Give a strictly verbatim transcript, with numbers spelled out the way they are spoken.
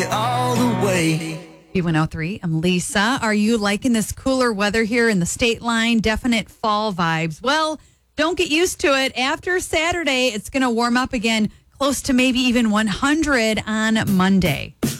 All the way. B one oh three, I'm Lisa. Are you liking this cooler weather here in the state line? Definite fall vibes. Well, don't get used to it. After Saturday, it's going to warm up again, close to maybe even one hundred on Monday.